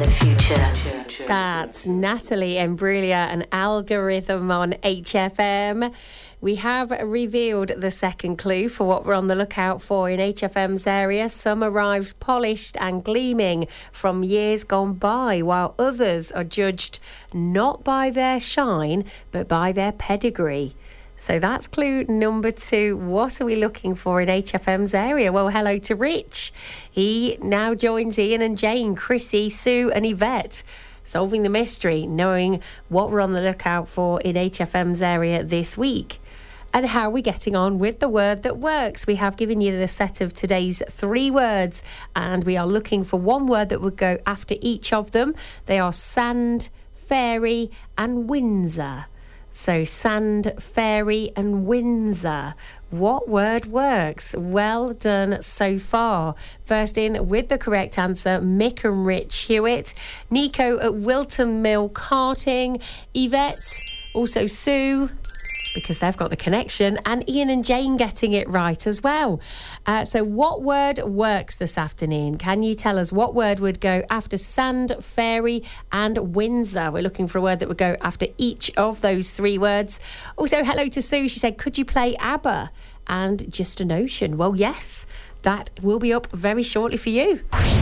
future. That's Natalie Imbruglia and Algorithm on HFM. We have revealed the second clue for what we're on the lookout for in HFM's area. Some arrived polished and gleaming from years gone by, while others are judged not by their shine, but by their pedigree. So that's clue number 2. What are we looking for in HFM's area? Well, hello to Rich. He now joins Ian and Jane, Chrissy, Sue and Yvette, solving the mystery, knowing what we're on the lookout for in HFM's area this week. And how are we getting on with the word that works? We have given you the set of today's 3 words, and we are looking for one word that would go after each of them. They are sand, fairy and Windsor. So sand, fairy and Windsor. What word works? Well done so far. First in with the correct answer, Mick and Rich Hewitt. Nico at Wilton Mill Karting. Yvette, also Sue, because they've got the connection, and Ian and Jane getting it right as well. So what word works this afternoon? Can you tell us what word would go after sand, fairy and Windsor? We're looking for a word that would go after each of those 3 words. Also, hello to Sue. She said, could you play ABBA and Just a Notion? Well, yes, that will be up very shortly for you.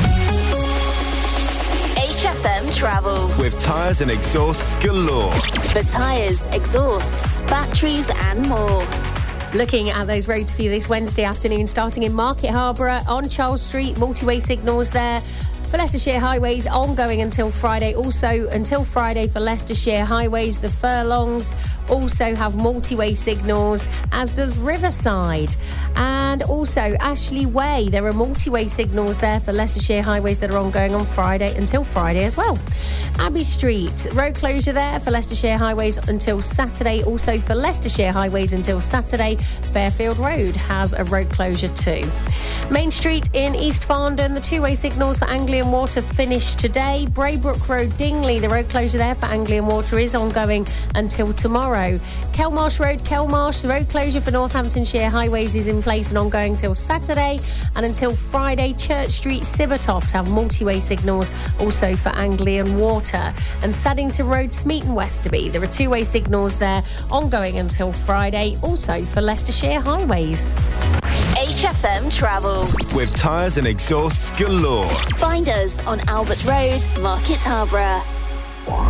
HFM Travel. With tyres and exhausts galore. For tyres, exhausts, batteries and more. Looking at those roads for you this Wednesday afternoon, starting in Market Harborough on Charles Street, multi-way signals there. For Leicestershire Highways, ongoing until Friday. Also, until Friday for Leicestershire Highways, the furlongs also have multi-way signals, as does Riverside. And also Ashley Way, there are multi-way signals there for Leicestershire Highways that are ongoing on Friday until Friday as well. Abbey Street, road closure there for Leicestershire Highways until Saturday. Also for Leicestershire Highways until Saturday, Fairfield Road has a road closure too. Main Street in East Farndon, the 2-way signals for Anglian Water finished today. Braybrook Road, Dingley, the road closure there for Anglian Water is ongoing until tomorrow. Kelmarsh Road, Kelmarsh, the road closure for Northamptonshire Highways is in place and ongoing till Saturday. And until Friday, Church Street, Sibbertoft have multi-way signals also for Anglian Water. And Saddington Road, Smeaton Westerby, there are 2-way signals there ongoing until Friday, also for Leicestershire Highways. HFM Travel. With tyres and exhausts galore. Find us on Albert Road, Market Harborough.